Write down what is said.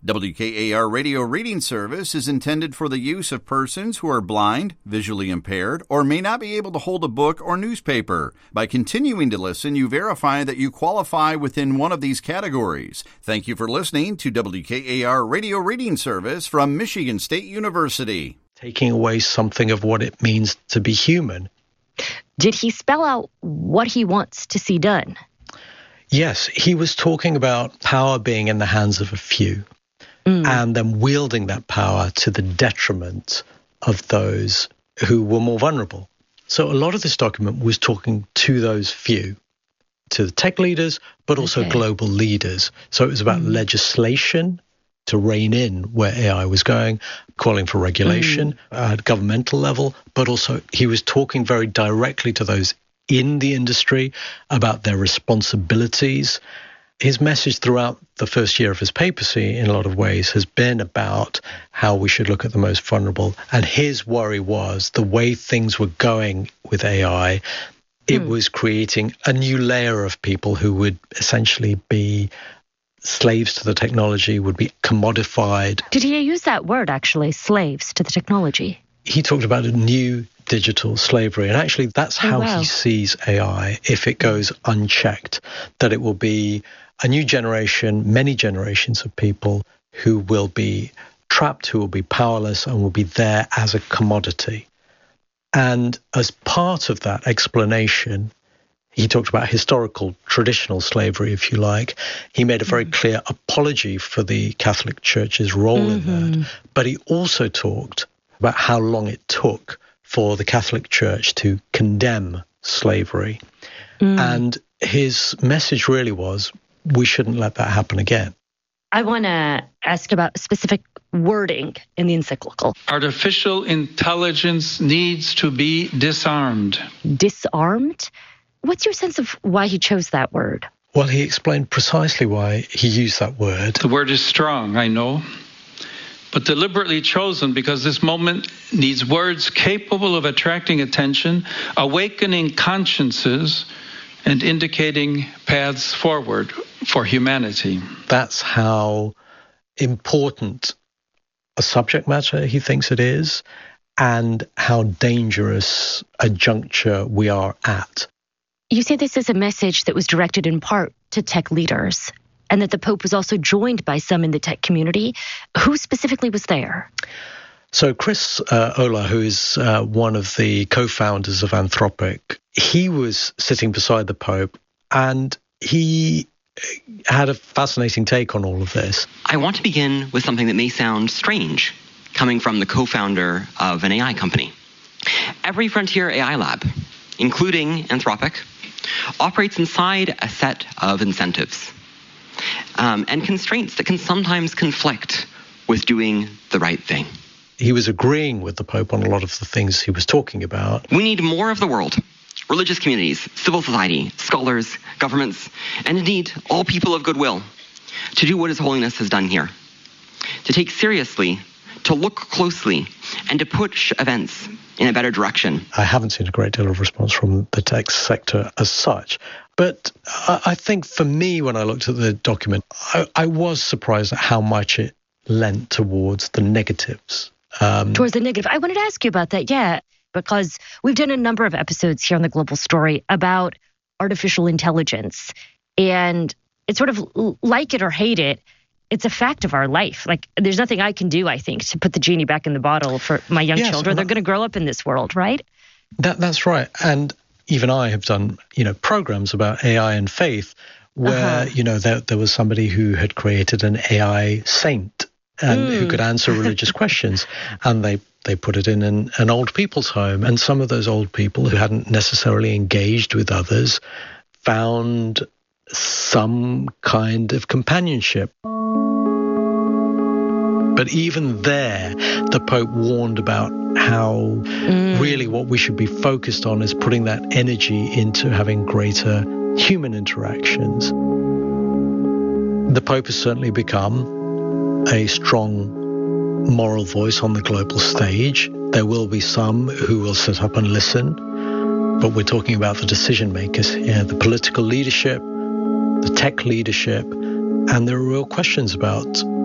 WKAR Radio Reading Service is intended for the use of persons who are blind, visually impaired, or may not be able to hold a book or newspaper. By continuing to listen, you verify that you qualify within one of these categories. Thank you for listening to WKAR Radio Reading Service from Michigan State University. Taking away something of what it means to be human. Did he spell out what he wants to see done? Yes, he was talking about power being in the hands of a few. And then wielding that power to the detriment of those who were more vulnerable. So a lot of this document was talking to those few, to the tech leaders, but also global leaders. So it was about legislation to rein in where AI was going, calling for regulation at governmental level, but also he was talking very directly to those in the industry about their responsibilities. His message throughout the first year of his papacy, in a lot of ways, has been about how we should look at the most vulnerable. And his worry was the way things were going with AI, it was creating a new layer of people who would essentially be slaves to the technology, would be commodified. Did he use that word, actually, slaves to the technology? He talked about a new digital slavery. And actually, that's how he sees AI if it goes unchecked, that it will be a new generation, many generations of people who will be trapped, who will be powerless and will be there as a commodity. And as part of that explanation, he talked about historical, traditional slavery, if you like. He made a very clear apology for the Catholic Church's role in that. But he also talked about how long it took for the Catholic Church to condemn slavery. And his message really was, we shouldn't let that happen again. I want to ask about specific wording in the encyclical. Artificial intelligence needs to be disarmed. Disarmed? What's your sense of why he chose that word? Well, he explained precisely why he used that word. The word is strong, I know, but deliberately chosen because this moment needs words capable of attracting attention, awakening consciences, and indicating paths forward for humanity. That's how important a subject matter he thinks it is, and how dangerous a juncture we are at. You say this is a message that was directed in part to tech leaders, and that the Pope was also joined by some in the tech community. Who specifically was there? So Chris Olah, who is one of the co-founders of Anthropic, he was sitting beside the Pope, and he had a fascinating take on all of this. I want to begin with something that may sound strange, coming from the co-founder of an AI company. Every frontier AI lab, including Anthropic, operates inside a set of incentives and constraints that can sometimes conflict with doing the right thing. He was agreeing with the Pope on a lot of the things he was talking about. We need more of the world, religious communities, civil society, scholars, governments, and indeed all people of goodwill, to do what His Holiness has done here, to take seriously, to look closely, and to push events in a better direction. I haven't seen a great deal of response from the tech sector as such. But I think for me, when I looked at the document, I was surprised at how much it lent towards the negatives. Towards the negative. I wanted to ask you about that, because we've done a number of episodes here on The Global Story about artificial intelligence. And it's sort of like it or hate it, it's a fact of our life. Like, there's nothing I can do, I think, to put the genie back in the bottle for my young children. They're going to grow up in this world, right? That's right. And even I have done, programs about AI and faith where, there was somebody who had created an AI saint and who could answer religious questions. And they put it in an old people's home. And some of those old people who hadn't necessarily engaged with others found some kind of companionship. But even there, the Pope warned about how really what we should be focused on is putting that energy into having greater human interactions. The Pope has certainly become a strong moral voice on the global stage. There will be some who will sit up and listen, but we're talking about the decision makers here, the political leadership, the tech leadership, and there are real questions about